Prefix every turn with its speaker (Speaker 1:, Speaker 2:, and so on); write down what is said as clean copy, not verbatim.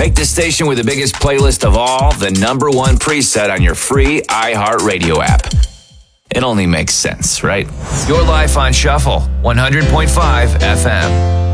Speaker 1: Make the station with the biggest playlist of all the number one preset on your free iHeartRadio app. It only makes sense, right? Your life on Shuffle, 100.5 FM.